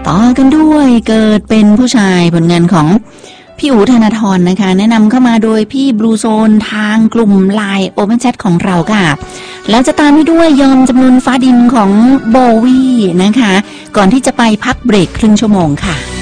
ต่อกันด้วยเกิดเป็นผู้ชายผลงานของพี่อู๋ธนาธรนะคะแนะนำเข้ามาโดยพี่บลูโซนทางกลุ่มไลน์โอเ n นแชทของเราค่ะแล้วจะตามไปด้วยยอมจำนวนฟ้าดินของโบวี่นะคะก่อนที่จะไปพักเบรกครึ่งชั่วโมงค่ะ